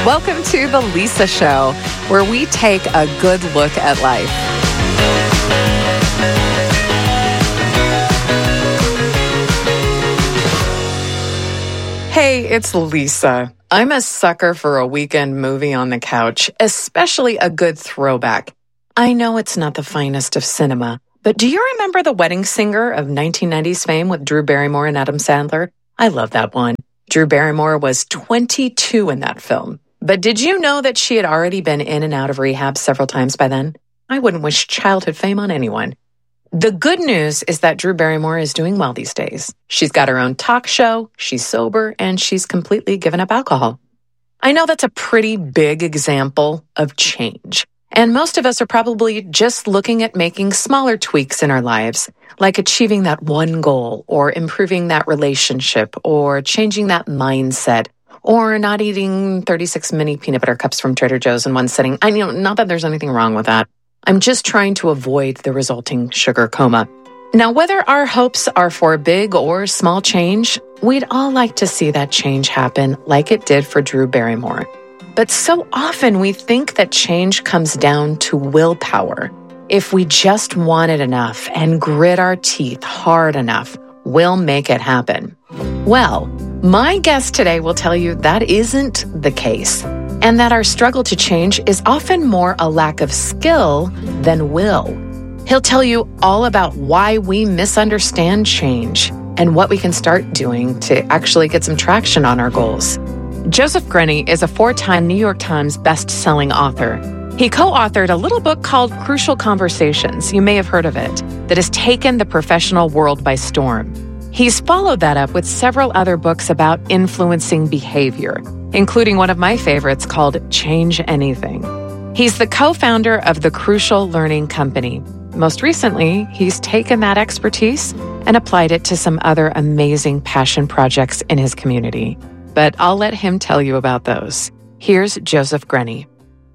Welcome to The Lisa Show, where we take a good look at life. Hey, it's Lisa. I'm a sucker for a weekend movie on the couch, especially a good throwback. I know it's not the finest of cinema, but do you remember The Wedding Singer of 1990s fame with Drew Barrymore and Adam Sandler? I love that one. Drew Barrymore was 22 in that film. But did you know that she had already been in and out of rehab several times by then? I wouldn't wish childhood fame on anyone. The good news is that Drew Barrymore is doing well these days. She's got her own talk show, she's sober, and she's completely given up alcohol. I know that's a pretty big example of change. And most of us are probably just looking at making smaller tweaks in our lives, like achieving that one goal, or improving that relationship, or changing that mindset, or not eating 36 mini peanut butter cups from Trader Joe's in one sitting. Not that there's anything wrong with that. I'm just trying to avoid the resulting sugar coma. Now, whether our hopes are for big or small change, we'd all like to see that change happen like it did for Drew Barrymore. But so often we think that change comes down to willpower. If we just want it enough and grit our teeth hard enough, we'll make it happen. Well, my guest today will tell you that isn't the case, and that our struggle to change is often more a lack of skill than will. He'll tell you all about why we misunderstand change and what we can start doing to actually get some traction on our goals. Joseph Grenny is a 4-time New York Times best-selling author. He co-authored a little book called Crucial Conversations, you may have heard of it, that has taken the professional world by storm. He's followed that up with several other books about influencing behavior, including one of my favorites called Change Anything. He's the co-founder of the Crucial Learning Company. Most recently, he's taken that expertise and applied it to some other amazing passion projects in his community. But I'll let him tell you about those. Here's Joseph Grenny.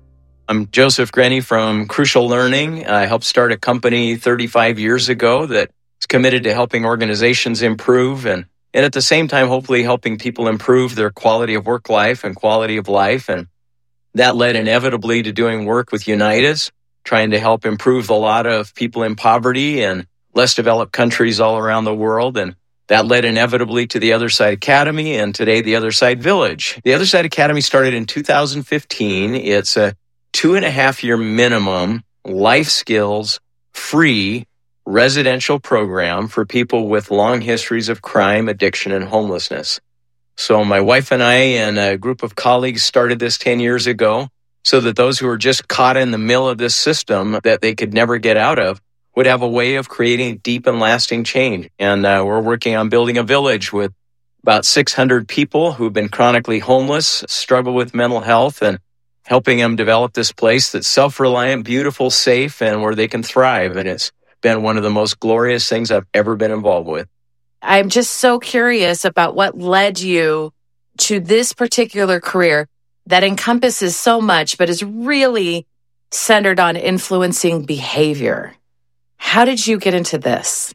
I'm Joseph Grenny from Crucial Learning. I helped start a company 35 years ago that is committed to helping organizations improve and at the same time, hopefully helping people improve their quality of work life and quality of life. And that led inevitably to doing work with Unitas, trying to help improve a lot of people in poverty and less developed countries all around the world. And that led inevitably to the Other Side Academy and today the Other Side Village. The Other Side Academy started in 2015. It's a 2.5-year minimum life skills free residential program for people with long histories of crime, addiction, and homelessness. So my wife and I and a group of colleagues started this 10 years ago so that those who are just caught in the middle of this system that they could never get out of would have a way of creating deep and lasting change. And we're working on building a village with about 600 people who've been chronically homeless, struggle with mental health, and helping them develop this place that's self-reliant, beautiful, safe, and where they can thrive. And it's been one of the most glorious things I've ever been involved with. I'm just so curious about what led you to this particular career that encompasses so much, but is really centered on influencing behavior. How did you get into this?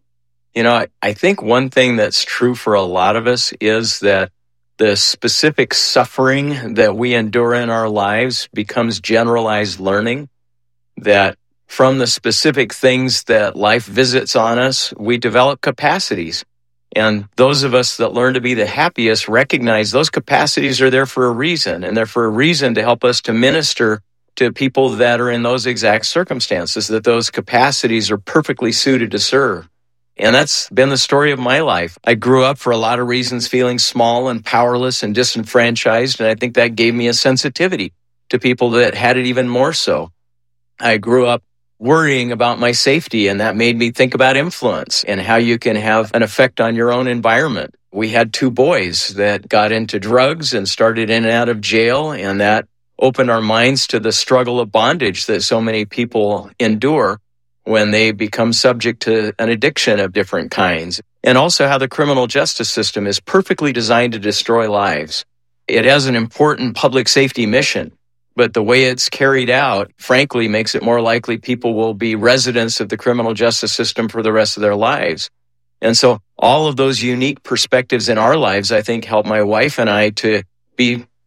I think one thing that's true for a lot of us is that the specific suffering that we endure in our lives becomes generalized learning, that from the specific things that life visits on us, we develop capacities. And those of us that learn to be the happiest recognize those capacities are there for a reason, and they're for a reason to help us to minister to people that are in those exact circumstances, that those capacities are perfectly suited to serve. And that's been the story of my life. I grew up for a lot of reasons feeling small and powerless and disenfranchised, and I think that gave me a sensitivity to people that had it even more so. I grew up worrying about my safety, and that made me think about influence and how you can have an effect on your own environment. We had 2 boys that got into drugs and started in and out of jail, and that opened our minds to the struggle of bondage that so many people endure when they become subject to an addiction of different kinds, and also how the criminal justice system is perfectly designed to destroy lives. It has an important public safety mission, but the way it's carried out, frankly, makes it more likely people will be residents of the criminal justice system for the rest of their lives. And so all of those unique perspectives in our lives, I think, help my wife and I to be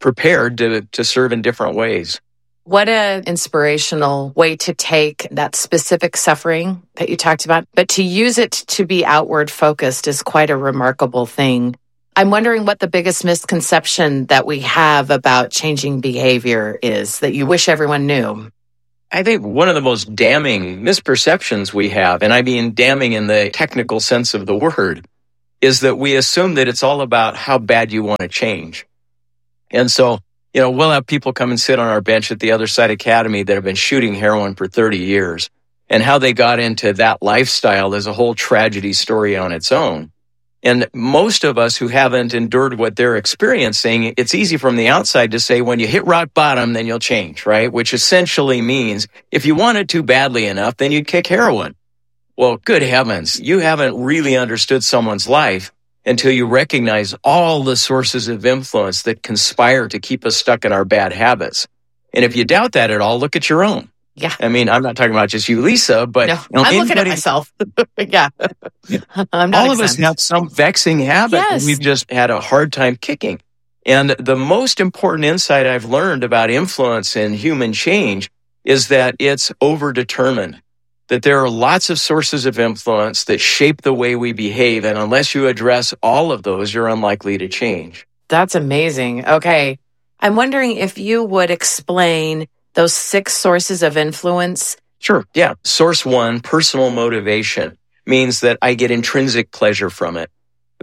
prepared to serve in different ways. What an inspirational way to take that specific suffering that you talked about, but to use it to be outward focused is quite a remarkable thing. I'm wondering what the biggest misconception that we have about changing behavior is that you wish everyone knew. I think one of the most damning misperceptions we have, and I mean damning in the technical sense of the word, is that we assume that it's all about how bad you want to change. And so, we'll have people come and sit on our bench at the Other Side Academy that have been shooting heroin for 30 years. And how they got into that lifestyle is a whole tragedy story on its own. And most of us who haven't endured what they're experiencing, it's easy from the outside to say, when you hit rock bottom, then you'll change, right? Which essentially means if you want it too badly enough, then you'd kick heroin. Well, good heavens, you haven't really understood someone's life until you recognize all the sources of influence that conspire to keep us stuck in our bad habits. And if you doubt that at all, look at your own. Yeah. I mean, I'm not talking about just you, Lisa, but no, I'm looking at myself. Yeah. I'm not all of us have some vexing habit that we've just had a hard time kicking. And the most important insight I've learned about influence and human change is that it's overdetermined. That there are lots of sources of influence that shape the way we behave. And unless you address all of those, you're unlikely to change. That's amazing. Okay. I'm wondering if you would explain those 6 sources of influence. Sure. Yeah. Source 1, personal motivation, means that I get intrinsic pleasure from it.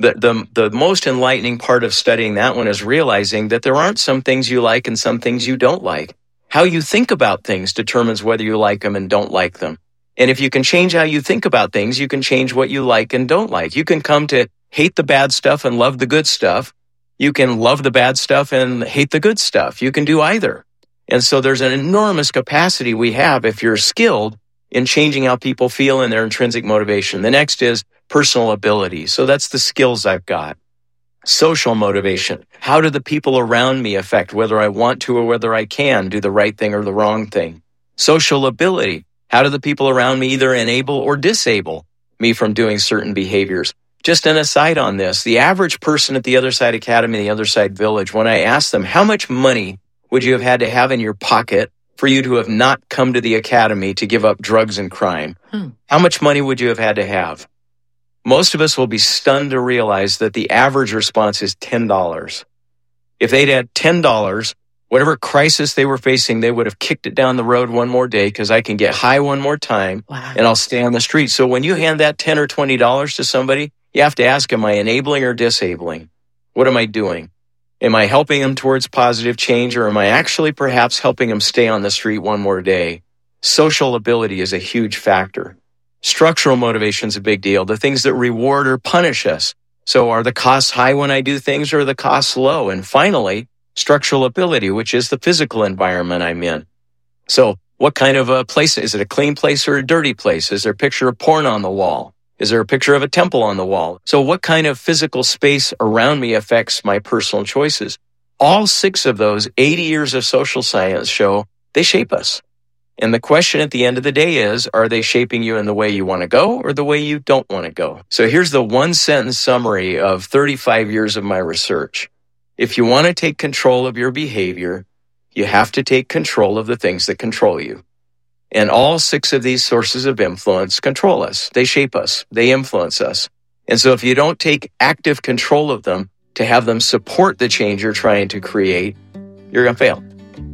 The most enlightening part of studying that one is realizing that there aren't some things you like and some things you don't like. How you think about things determines whether you like them and don't like them. And if you can change how you think about things, you can change what you like and don't like. You can come to hate the bad stuff and love the good stuff. You can love the bad stuff and hate the good stuff. You can do either. And so there's an enormous capacity we have if you're skilled in changing how people feel and their intrinsic motivation. The next is personal ability. So that's the skills I've got. Social motivation. How do the people around me affect whether I want to or whether I can do the right thing or the wrong thing? Social ability. How do the people around me either enable or disable me from doing certain behaviors? Just an aside on this, the average person at the Other Side Academy, the Other Side Village, when I asked them, how much money would you have had to have in your pocket for you to have not come to the academy to give up drugs and crime? How much money would you have had to have? Most of us will be stunned to realize that the average response is $10. If they'd had $10, whatever crisis they were facing, they would have kicked it down the road one more day because I can get high one more time and I'll stay on the street. So when you hand that $10 or $20 to somebody, you have to ask, am I enabling or disabling? What am I doing? Am I helping them towards positive change, or am I actually perhaps helping them stay on the street one more day? Social ability is a huge factor. Structural motivation is a big deal. The things that reward or punish us. So are the costs high when I do things, or are the costs low? And finally, structural ability, which is the physical environment I'm in. So what kind of a place? Is it a clean place or a dirty place? Is there a picture of porn on the wall? Is there a picture of a temple on the wall? So what kind of physical space around me affects my personal choices? All 6 of those 80 years of social science show they shape us. And the question at the end of the day is, are they shaping you in the way you want to go or the way you don't want to go? So here's the 1-sentence summary of 35 years of my research. If you want to take control of your behavior, you have to take control of the things that control you. And all 6 of these sources of influence control us. They shape us. They influence us. And so if you don't take active control of them to have them support the change you're trying to create, you're going to fail.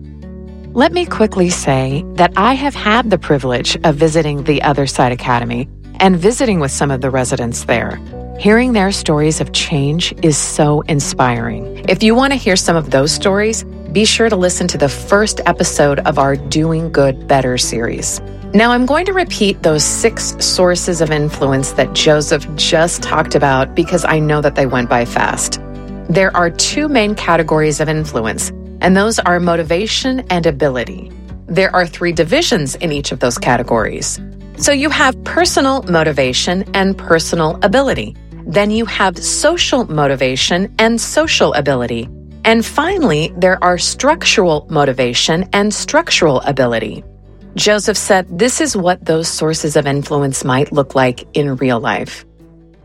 Let me quickly say that I have had the privilege of visiting the Other Side Academy and visiting with some of the residents there. Hearing their stories of change is so inspiring. If you want to hear some of those stories, be sure to listen to the first episode of our Doing Good Better series. Now, I'm going to repeat those 6 sources of influence that Joseph just talked about because I know that they went by fast. There are 2 main categories of influence, and those are motivation and ability. There are 3 divisions in each of those categories. So you have personal motivation and personal ability. Then you have social motivation and social ability. And finally, there are structural motivation and structural ability. Joseph said this is what those sources of influence might look like in real life.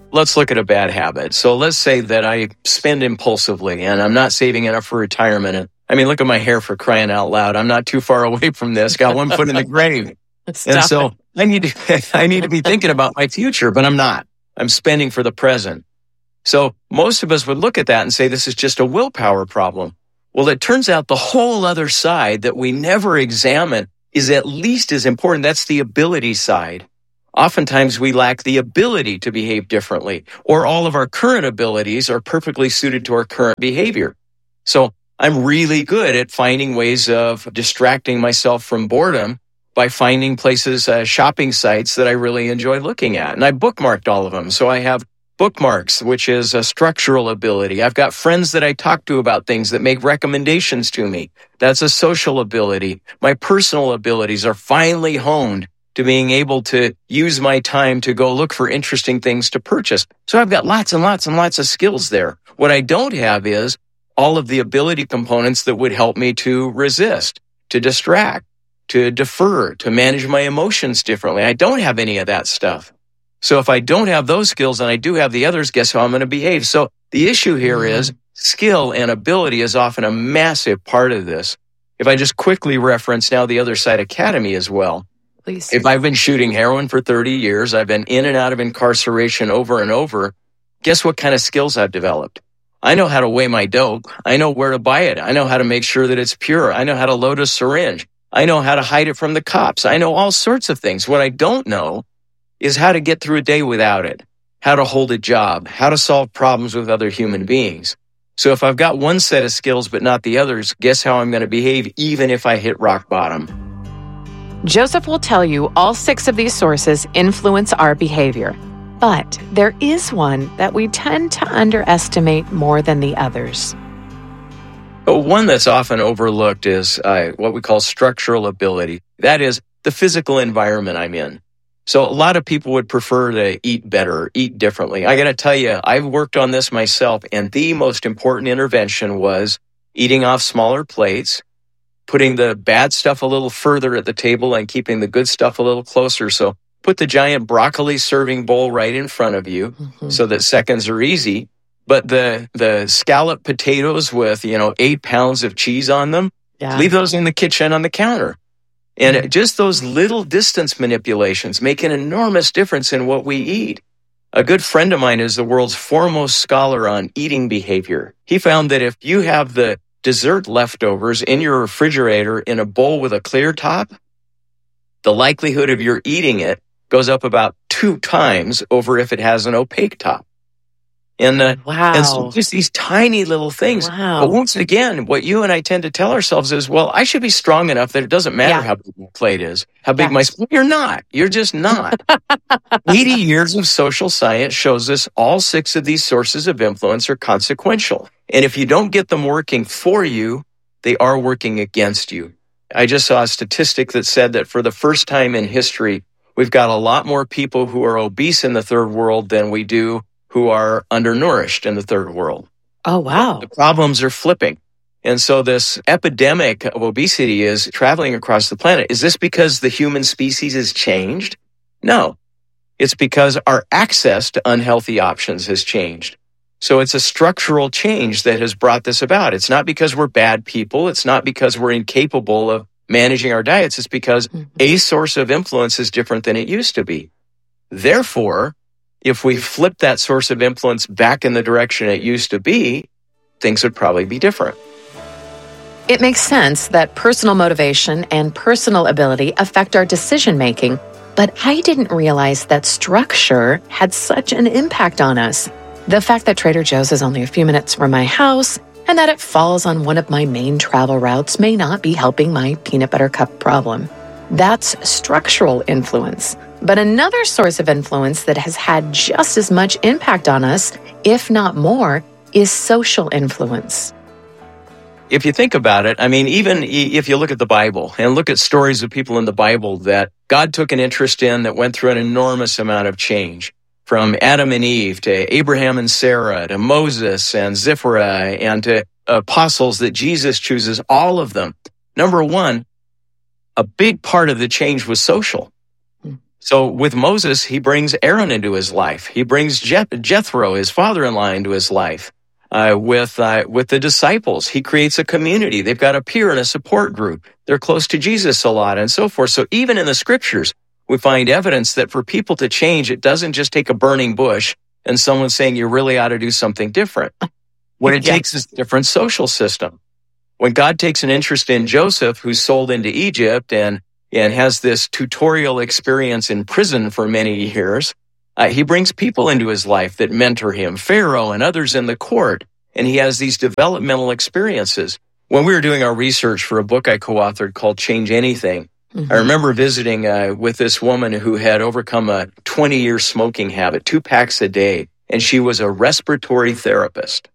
let's look at a bad habit. So let's say that I spend impulsively and I'm not saving enough for retirement. And I mean, look at my hair, for crying out loud. I'm not too far away from this. Got one foot in the grave. And so I need to be thinking about my future, but I'm not. I'm spending for the present. So most of us would look at that and say, this is just a willpower problem. Well, it turns out the whole other side that we never examine is at least as important. That's the ability side. Oftentimes we lack the ability to behave differently, or all of our current abilities are perfectly suited to our current behavior. So I'm really good at finding ways of distracting myself from boredom by finding places, shopping sites that I really enjoy looking at. And I bookmarked all of them. So I have bookmarks, which is a structural ability. I've got friends that I talk to about things that make recommendations to me. That's a social ability. My personal abilities are finely honed to being able to use my time to go look for interesting things to purchase. So I've got lots and lots and lots of skills there. What I don't have is all of the ability components that would help me to resist, to distract, to defer, to manage my emotions differently. I don't have any of that stuff. So if I don't have those skills and I do have the others, guess how I'm going to behave? So the issue here is skill and ability is often a massive part of this. If I just quickly reference now the Other Side Academy as well. Please. If I've been shooting heroin for 30 years, I've been in and out of incarceration over and over, guess what kind of skills I've developed? I know how to weigh my dope. I know where to buy it. I know how to make sure that it's pure. I know how to load a syringe. I know how to hide it from the cops. I know all sorts of things. What I don't know is how to get through a day without it, how to hold a job, how to solve problems with other human beings. So if I've got one set of skills but not the others, guess how I'm going to behave even if I hit rock bottom? Joseph will tell you all 6 of these sources influence our behavior. But there is one that we tend to underestimate more than the others. One that's often overlooked is what we call structural ability. That is the physical environment I'm in. So a lot of people would prefer to eat better, eat differently. I got to tell you, I've worked on this myself, and the most important intervention was eating off smaller plates, putting the bad stuff a little further at the table and keeping the good stuff a little closer. So put the giant broccoli serving bowl right in front of you so that seconds are easy. But the scalloped potatoes with, 8 pounds of cheese on them, leave those in the kitchen on the counter. And just those little distance manipulations make an enormous difference in what we eat. A good friend of mine is the world's foremost scholar on eating behavior. He found that if you have the dessert leftovers in your refrigerator in a bowl with a clear top, the likelihood of your eating it goes up about 2 times over if it has an opaque top. And so just these tiny little things. But once again, what you and I tend to tell ourselves is, well, I should be strong enough that it doesn't matter how big my plate is, how big my spoon. You're not. You're just not. 80 years of social science shows us all 6 of these sources of influence are consequential. And if you don't get them working for you, they are working against you. I just saw a statistic that said that for the first time in history, we've got a lot more people who are obese in the third world than we do who are undernourished in the third world. Oh, wow. The problems are flipping. And so this epidemic of obesity is traveling across the planet. Is this because the human species has changed? No. It's because our access to unhealthy options has changed. So it's a structural change that has brought this about. It's not because we're bad people. It's not because we're incapable of managing our diets. It's because a source of influence is different than it used to be. Therefore, if we flip that source of influence back in the direction it used to be, things would probably be different. It makes sense that personal motivation and personal ability affect our decision-making, but I didn't realize that structure had such an impact on us. The fact that Trader Joe's is only a few minutes from my house and that it falls on one of my main travel routes may not be helping my peanut butter cup problem. That's structural influence. But another source of influence that has had just as much impact on us, if not more, is social influence. If you think about it, I mean, even if you look at the Bible and look at stories of people in the Bible that God took an interest in that went through an enormous amount of change, from Adam and Eve to Abraham and Sarah to Moses and Zipporah and to apostles that Jesus chooses, all of them. Number one, a big part of the change was social. So with Moses, he brings Aaron into his life. He brings Jethro, his father-in-law, into his life. With the disciples, he creates a community. They've got a peer and a support group. They're close to Jesus a lot and so forth. So even in the scriptures, we find evidence that for people to change, it doesn't just take a burning bush and someone saying you really ought to do something different. What it takes is a different social system. When God takes an interest in Joseph, who's sold into Egypt and has this tutorial experience in prison for many years, he brings people into his life that mentor him, Pharaoh and others in the court, and he has these developmental experiences. When we were doing our research for a book I co-authored called Change Anything, I remember visiting with this woman who had overcome a 20-year smoking habit, 2 packs a day, and she was a respiratory therapist.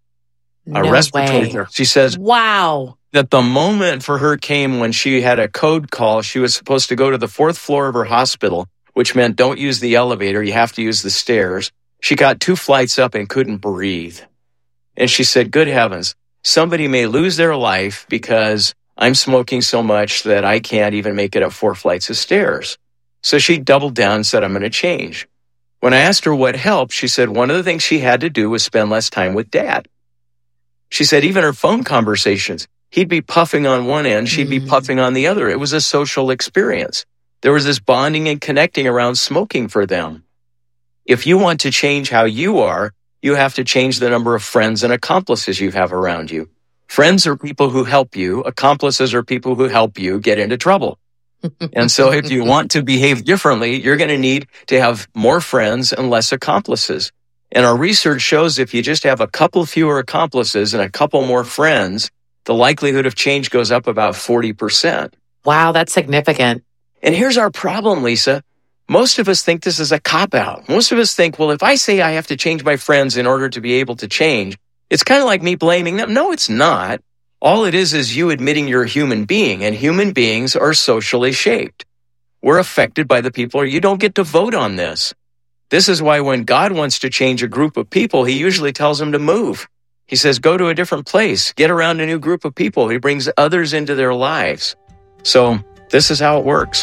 She says, wow, that the moment for her came when she had a code call. She was supposed to go to the 4th floor of her hospital, which meant don't use the elevator, you have to use the stairs. She got 2 flights up and couldn't breathe. And she said, good heavens, somebody may lose their life because I'm smoking so much that I can't even make it up 4 flights of stairs. So she doubled down and said, I'm going to change. When I asked her what helped, she said one of the things she had to do was spend less time with Dad. She said even her phone conversations, he'd be puffing on one end, she'd be puffing on the other. It was a social experience. There was this bonding and connecting around smoking for them. If you want to change how you are, you have to change the number of friends and accomplices you have around you. Friends are people who help you. Accomplices are people who help you get into trouble. And so if you want to behave differently, you're going to need to have more friends and less accomplices. And our research shows if you just have a couple fewer accomplices and a couple more friends, the likelihood of change goes up about 40%. Wow, that's significant. And here's our problem, Lisa. Most of us think this is a cop-out. Most of us think, well, if I say I have to change my friends in order to be able to change, it's kind of like me blaming them. No, it's not. All it is you admitting you're a human being, and human beings are socially shaped. We're affected by the people, or you don't get to vote on this. This is why when God wants to change a group of people, he usually tells them to move. He says, go to a different place, get around a new group of people. He brings others into their lives. So this is how it works.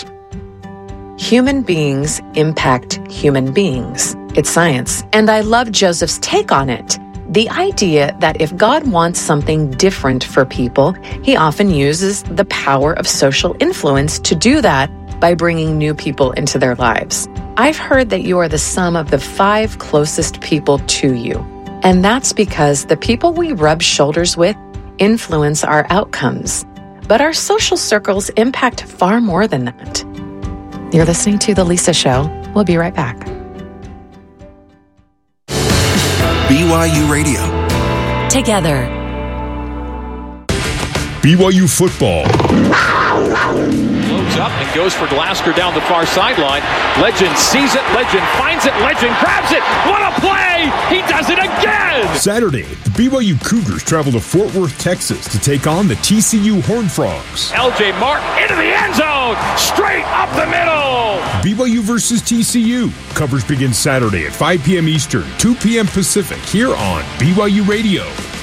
Human beings impact human beings. It's science. And I love Joseph's take on it. The idea that if God wants something different for people, he often uses the power of social influence to do that by bringing new people into their lives. I've heard that you are the sum of the 5 closest people to you. And that's because the people we rub shoulders with influence our outcomes. But our social circles impact far more than that. You're listening to The Lisa Show. We'll be right back. BYU Radio. Together. BYU football. Loads up and goes for Glasgow down the far sideline. Legend sees it. Legend finds it. Legend grabs it. What a play! He does it again! Saturday, the BYU Cougars travel to Fort Worth, Texas to take on the TCU Horned Frogs. LJ Martin into the end zone! Straight up the middle! BYU versus TCU. Coverage begins Saturday at 5 p.m. Eastern, 2 p.m. Pacific, here on BYU Radio.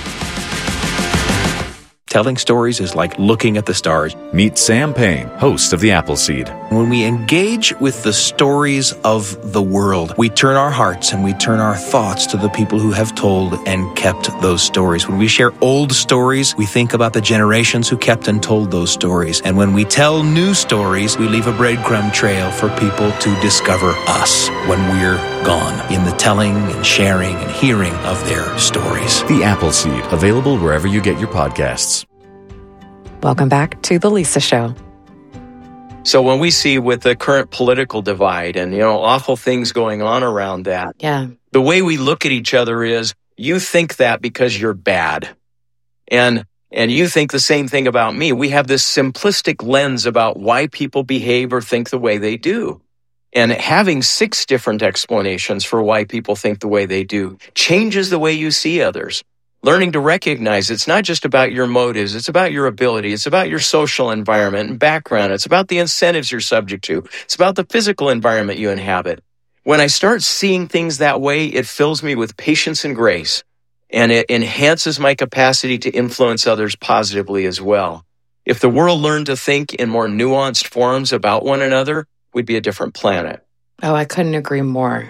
Telling stories is like looking at the stars. Meet Sam Payne, host of The Appleseed. When we engage with the stories of the world, we turn our hearts and we turn our thoughts to the people who have told and kept those stories. When we share old stories, we think about the generations who kept and told those stories. And when we tell new stories, we leave a breadcrumb trail for people to discover us when we're gone in the telling and sharing and hearing of their stories. The Appleseed, available wherever you get your podcasts. Welcome back to The Lisa Show. So when we see with the current political divide and, awful things going on around that, the way we look at each other is, you think that because you're bad. And you think the same thing about me. We have this simplistic lens about why people behave or think the way they do. And having 6 different explanations for why people think the way they do changes the way you see others. Learning to recognize it's not just about your motives, it's about your ability, it's about your social environment and background, it's about the incentives you're subject to, it's about the physical environment you inhabit. When I start seeing things that way, it fills me with patience and grace, and it enhances my capacity to influence others positively as well. If the world learned to think in more nuanced forms about one another, we'd be a different planet. Oh, I couldn't agree more.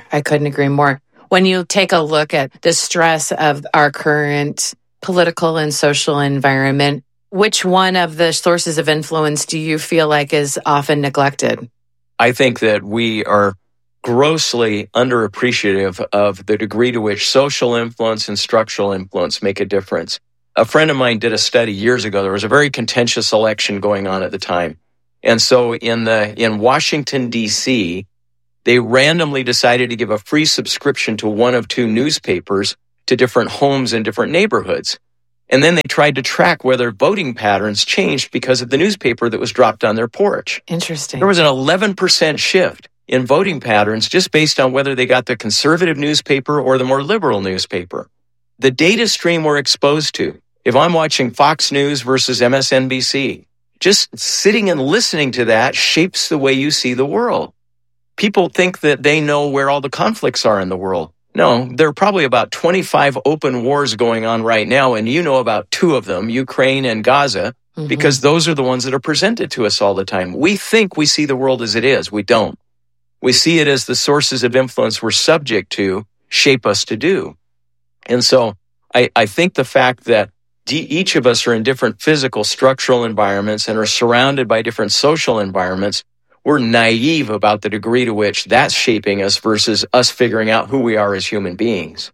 When you take a look at the stress of our current political and social environment, which one of the sources of influence do you feel like is often neglected? I think that we are grossly underappreciative of the degree to which social influence and structural influence make a difference. A friend of mine did a study years ago. There was a very contentious election going on at the time. And so in Washington, D.C., they randomly decided to give a free subscription to one of two newspapers to different homes in different neighborhoods. And then they tried to track whether voting patterns changed because of the newspaper that was dropped on their porch. Interesting. There was an 11% shift in voting patterns just based on whether they got the conservative newspaper or the more liberal newspaper. The data stream we're exposed to, if I'm watching Fox News versus MSNBC, just sitting and listening to that shapes the way you see the world. People think that they know where all the conflicts are in the world. No, there are probably about 25 open wars going on right now, and you know about two of them, Ukraine and Gaza, because those are the ones that are presented to us all the time. We think we see the world as it is. We don't. We see it as the sources of influence we're subject to shape us to do. And so I think the fact that each of us are in different physical, structural environments and are surrounded by different social environments, we're naive about the degree to which that's shaping us versus us figuring out who we are as human beings.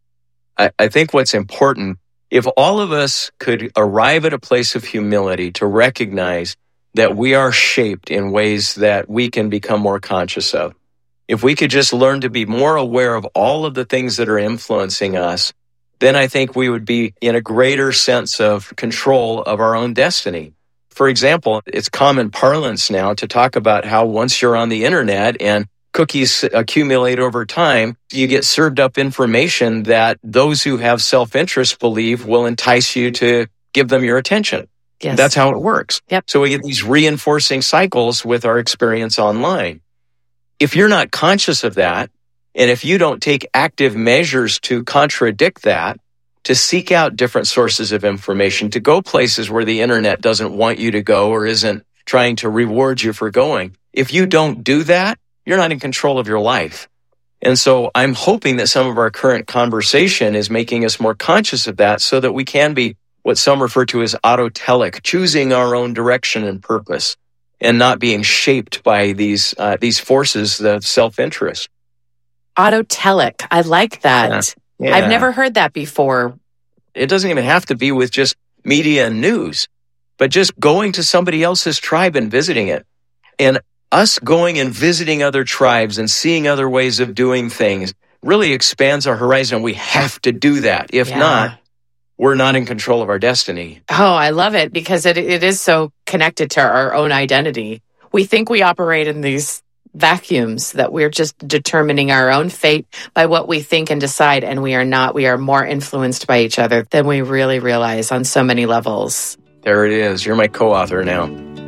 I think what's important, if all of us could arrive at a place of humility to recognize that we are shaped in ways that we can become more conscious of, if we could just learn to be more aware of all of the things that are influencing us, then I think we would be in a greater sense of control of our own destiny. For example, it's common parlance now to talk about how once you're on the internet and cookies accumulate over time, you get served up information that those who have self-interest believe will entice you to give them your attention. Yes. That's how it works. Yep. So we get these reinforcing cycles with our experience online. If you're not conscious of that, and if you don't take active measures to contradict that, to seek out different sources of information, to go places where the internet doesn't want you to go or isn't trying to reward you for going. If you don't do that, you're not in control of your life. And so I'm hoping that some of our current conversation is making us more conscious of that so that we can be what some refer to as autotelic, choosing our own direction and purpose and not being shaped by these forces of self-interest. Autotelic. I like that. Yeah. I've never heard that before. It doesn't even have to be with just media and news, but just going to somebody else's tribe and visiting it. And us going and visiting other tribes and seeing other ways of doing things really expands our horizon. We have to do that. If not, we're not in control of our destiny. Oh, I love it because it is so connected to our own identity. We think we operate in these vacuums, that we're just determining our own fate by what we think and decide, and we are not. We are more influenced by each other than we really realize on so many levels. There it is. You're my co-author now.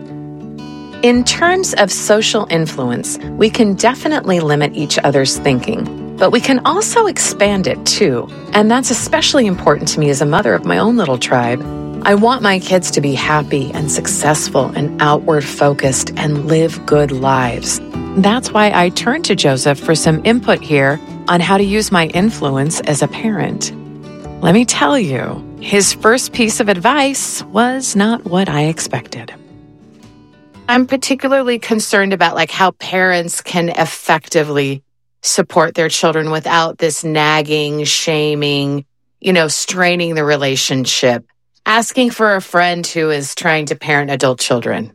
In terms of social influence, we can definitely limit each other's thinking, but we can also expand it too. And that's especially important to me as a mother of my own little tribe. I want my kids to be happy and successful and outward focused and live good lives. That's why I turned to Joseph for some input here on how to use my influence as a parent. Let me tell you, his first piece of advice was not what I expected. I'm particularly concerned about how parents can effectively support their children without this nagging, shaming, straining the relationship, asking for a friend who is trying to parent adult children.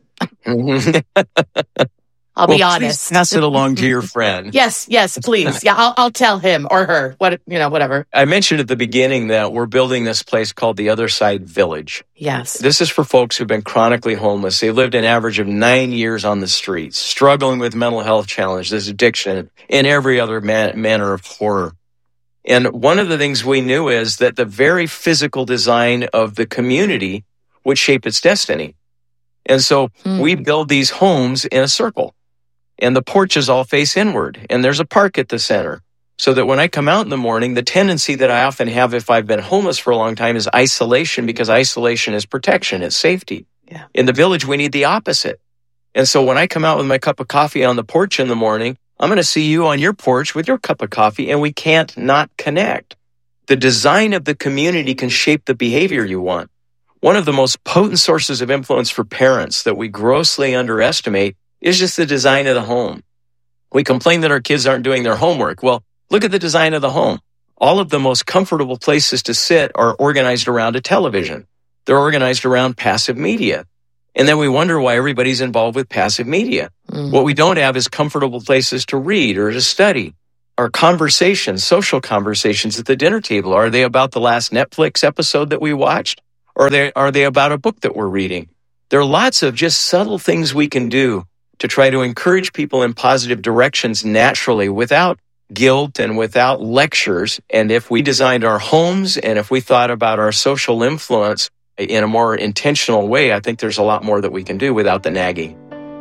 I'll be honest. Please pass it along to your friend. Yes, please. Yeah, I'll tell him or her. Whatever. I mentioned at the beginning that we're building this place called the Other Side Village. Yes. This is for folks who've been chronically homeless. They lived an average of 9 years on the streets, struggling with mental health challenges, addiction, and every other manner of horror. And one of the things we knew is that the very physical design of the community would shape its destiny. And so we build these homes in a circle. And the porches all face inward, and there's a park at the center. So that when I come out in the morning, the tendency that I often have if I've been homeless for a long time is isolation, because isolation is protection, it's safety. Yeah. In the village, we need the opposite. And so when I come out with my cup of coffee on the porch in the morning, I'm going to see you on your porch with your cup of coffee, and we can't not connect. The design of the community can shape the behavior you want. One of the most potent sources of influence for parents that we grossly underestimate is just the design of the home. We complain that our kids aren't doing their homework. Well, look at the design of the home. All of the most comfortable places to sit are organized around a television. They're organized around passive media. And then we wonder why everybody's involved with passive media. What we don't have is comfortable places to read or to study. Our conversations, social conversations at the dinner table, are they about the last Netflix episode that we watched? Or are they about a book that we're reading? There are lots of just subtle things we can do to try to encourage people in positive directions naturally without guilt and without lectures. And if we designed our homes and if we thought about our social influence in a more intentional way, I think there's a lot more that we can do without the nagging.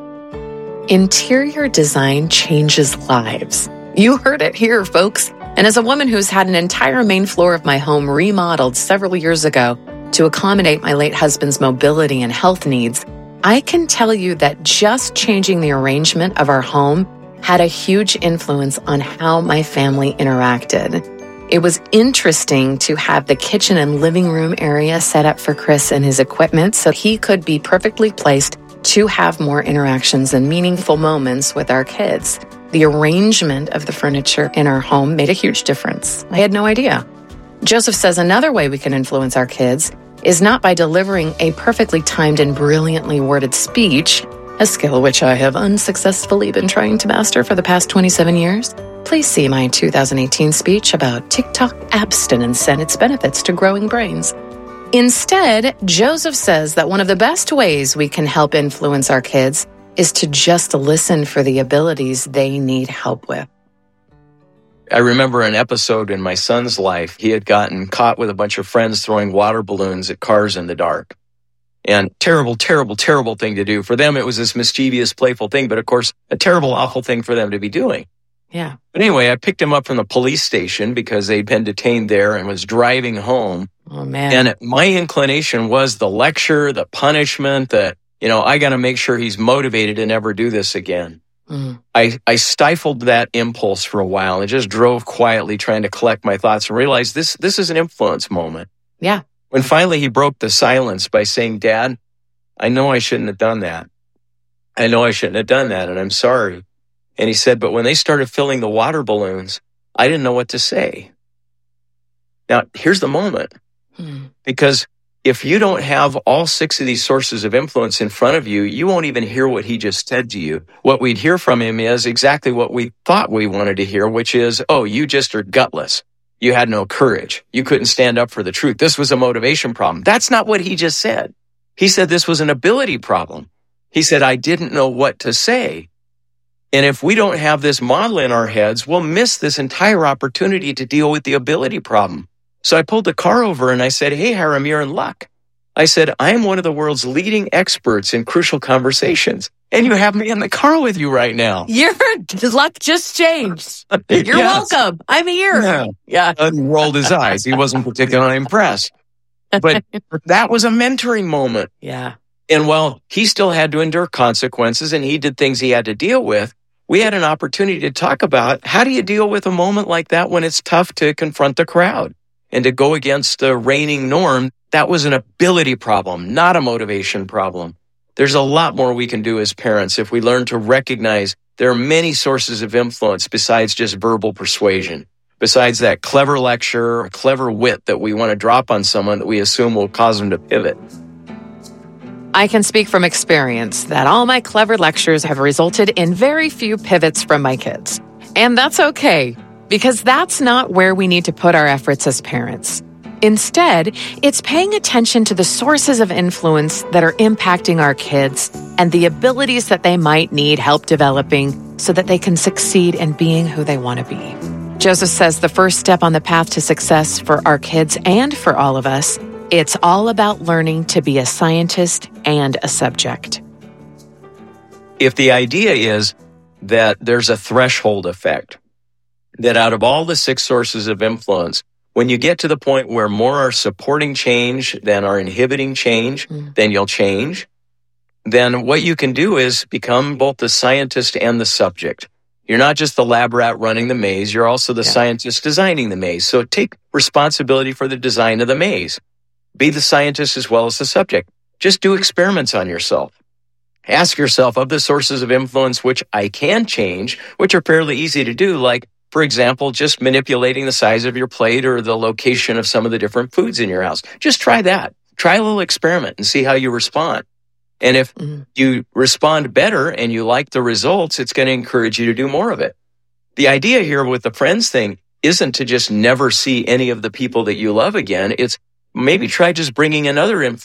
Interior design changes lives. You heard it here, folks. And as a woman who's had an entire main floor of my home remodeled several years ago to accommodate my late husband's mobility and health needs, I can tell you that just changing the arrangement of our home had a huge influence on how my family interacted. It was interesting to have the kitchen and living room area set up for Chris and his equipment so he could be perfectly placed to have more interactions and meaningful moments with our kids. The arrangement of the furniture in our home made a huge difference. I had no idea. Joseph says another way we can influence our kids is not by delivering a perfectly timed and brilliantly worded speech, a skill which I have unsuccessfully been trying to master for the past 27 years. Please see my 2018 speech about TikTok abstinence and its benefits to growing brains. Instead, Joseph says that one of the best ways we can help influence our kids is to just listen for the abilities they need help with. I remember an episode in my son's life. He had gotten caught with a bunch of friends throwing water balloons at cars in the dark. And terrible, terrible, terrible thing to do. For them, it was this mischievous, playful thing, but of course, a terrible, awful thing for them to be doing. Yeah. But anyway, I picked him up from the police station because they'd been detained there and was driving home. Oh, man. And my inclination was the lecture, the punishment, I got to make sure he's motivated to never do this again. I stifled that impulse for a while and just drove quietly trying to collect my thoughts and realized this is an influence moment. Yeah. When finally he broke the silence by saying, "Dad, I know I shouldn't have done that. I know I shouldn't have done that, and I'm sorry." And he said, "But when they started filling the water balloons, I didn't know what to say." Now, here's the moment. Because if you don't have all 6 of these sources of influence in front of you, you won't even hear what he just said to you. What we'd hear from him is exactly what we thought we wanted to hear, which is, "Oh, you just are gutless. You had no courage. You couldn't stand up for the truth. This was a motivation problem." That's not what he just said. He said this was an ability problem. He said, "I didn't know what to say." And if we don't have this model in our heads, we'll miss this entire opportunity to deal with the ability problem. So I pulled the car over and I said, "Hey, Hiram, you're in luck." I said, "I am one of the world's leading experts in crucial conversations, and you have me in the car with you right now." Your luck just changed. You're welcome. I'm here. Yeah. And rolled his eyes. He wasn't particularly impressed. But that was a mentoring moment. Yeah. And while he still had to endure consequences and he did things he had to deal with, we had an opportunity to talk about how do you deal with a moment like that when it's tough to confront the crowd and to go against the reigning norm. That was an ability problem, not a motivation problem. There's a lot more we can do as parents if we learn to recognize there are many sources of influence besides just verbal persuasion, besides that clever lecture or clever wit that we want to drop on someone that we assume will cause them to pivot. I can speak from experience that all my clever lectures have resulted in very few pivots from my kids. And that's okay, because that's not where we need to put our efforts as parents. Instead, it's paying attention to the sources of influence that are impacting our kids and the abilities that they might need help developing so that they can succeed in being who they want to be. Joseph says the first step on the path to success for our kids and for all of us, it's all about learning to be a scientist and a subject. If the idea is that there's a threshold effect, that out of all the 6 sources of influence, when you get to the point where more are supporting change than are inhibiting change, then you'll change. Then what you can do is become both the scientist and the subject. You're not just the lab rat running the maze. You're also the scientist designing the maze. So take responsibility for the design of the maze. Be the scientist as well as the subject. Just do experiments on yourself. Ask yourself, of the sources of influence which I can change, which are fairly easy to do, like, for example, just manipulating the size of your plate or the location of some of the different foods in your house. Just try that. Try a little experiment and see how you respond. And if you respond better and you like the results, it's going to encourage you to do more of it. The idea here with the friends thing isn't to just never see any of the people that you love again. It's maybe try just bringing another influence